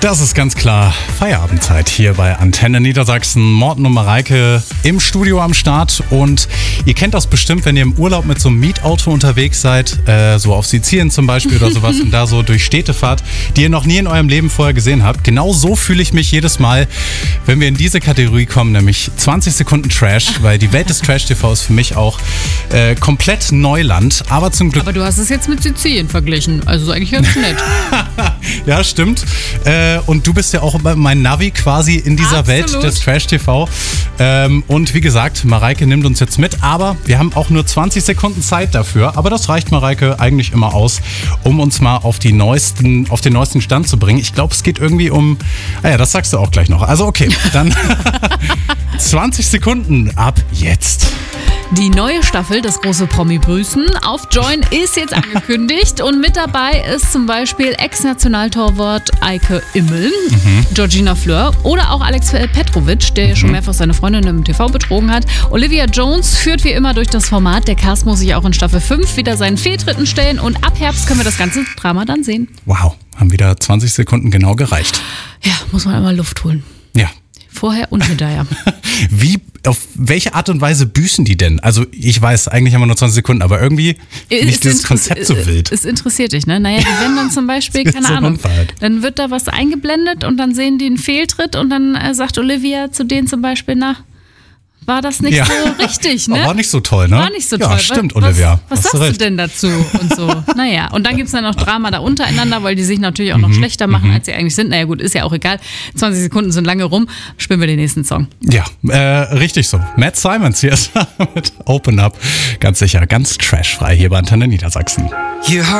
Das ist ganz klar Feierabendzeit hier bei Antenne Niedersachsen. Morten und Mareike im Studio am Start. Und ihr kennt das bestimmt, wenn ihr im Urlaub mit so einem Mietauto unterwegs seid, so auf Sizilien zum Beispiel oder sowas und da so durch Städte fahrt, die ihr noch nie in eurem Leben vorher gesehen habt. Genau so fühle ich mich jedes Mal, wenn wir in diese Kategorie kommen, nämlich 20 Sekunden Trash, weil die Welt des Trash-TV ist für mich auch komplett Neuland. Aber zum Glück... Aber du hast es jetzt mit Sizilien verglichen, also ist eigentlich ganz nett. Ja, stimmt. Und du bist ja auch mein Navi quasi in dieser Absolut. Welt des Trash-TV. Und wie gesagt, Mareike nimmt uns jetzt mit, aber wir haben auch nur 20 Sekunden Zeit dafür. Aber das reicht Mareike eigentlich immer aus, um uns mal auf den neuesten Stand zu bringen. Ich glaube, es geht irgendwie um... das sagst du auch gleich noch. Also okay, dann 20 Sekunden ab jetzt. Die neue Staffel, das große Promi-Brüßen, auf Join ist jetzt angekündigt und mit dabei ist zum Beispiel Ex-Nationaltorwart Eike Immel, Georgina Fleur oder auch Alex Petrovic, der ja schon mehrfach seine Freundin im TV betrogen hat. Olivia Jones führt wie immer durch das Format. Der Cast muss sich auch in Staffel 5 wieder seinen Fehltritten stellen und ab Herbst können wir das ganze Drama dann sehen. Wow, haben wieder 20 Sekunden genau gereicht. Ja, muss man einmal Luft holen. Ja. Vorher und hinterher. Auf welche Art und Weise büßen die denn? Also ich weiß, eigentlich haben wir nur 20 Sekunden, aber irgendwie finde ich dieses Konzept so wild. Es interessiert dich, ne? Naja, die werden dann zum Beispiel, keine Ahnung, dann wird da was eingeblendet und dann sehen die einen Fehltritt und dann sagt Olivia zu denen zum Beispiel, war das nicht so richtig, ne? War nicht so toll, ne? War nicht so toll. Ja, stimmt, Olivia. Was sagst du denn dazu? Und so. Naja, und dann gibt es dann noch Drama da untereinander, weil die sich natürlich auch noch schlechter machen, als sie eigentlich sind. Naja gut, ist ja auch egal. 20 Sekunden sind lange rum. Spielen wir den nächsten Song. Ja, richtig so. Matt Simons hier ist mit Open Up. Ganz sicher, ganz trashfrei hier bei Antenne Niedersachsen.